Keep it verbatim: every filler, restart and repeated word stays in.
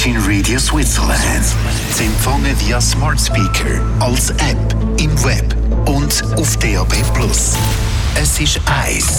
Virgin Radio Switzerland. Zu empfangen via Smart Speaker, als App, im Web und auf D A B plus. Es ist eins